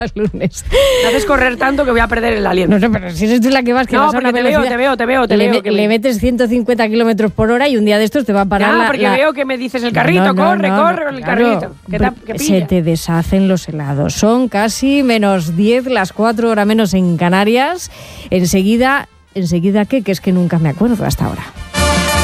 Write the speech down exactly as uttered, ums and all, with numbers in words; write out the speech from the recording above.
lunes. Me haces correr tanto que voy a perder el aliento. No sé, pero si eres tú la que vas, que no, vas a una te velocidad... veo, te veo, te veo, te le, veo. Que le me... metes ciento cincuenta kilómetros por hora y un día de estos te va a parar ya, la... porque la... veo que me dices el carrito, no, no, corre, no, corre no, con el claro, carrito. Que te, que se te deshacen los helados. Son casi menos diez, las cuatro horas menos en Canarias. Enseguida, ¿enseguida qué? Que es que nunca me acuerdo hasta ahora.